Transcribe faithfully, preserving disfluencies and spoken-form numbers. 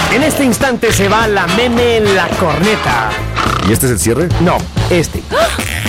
En este instante se va la meme la corneta. ¿Y este es el cierre? No, este.